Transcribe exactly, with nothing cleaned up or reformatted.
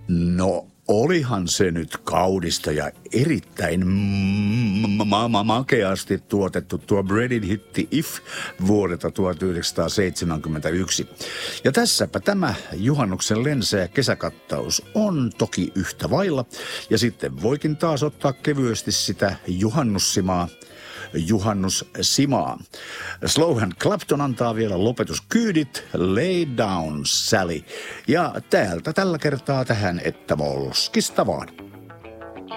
No olihan se nyt kaudista ja erittäin ma- ma- makeasti tuotettu tuo Breadin hitti If vuodelta tuhatyhdeksänsataaseitsemänkymmentäyksi. Ja tässäpä tämä juhannuksen lenseä kesäkattaus on toki yhtä vailla. Ja sitten voikin taas ottaa kevyesti sitä juhannussimaa. Juhannus Simaa. Slohan Clapton antaa vielä lopetuskyydit, Lay Down Sally. Ja täältä tällä kertaa tähän, että molskista vaan.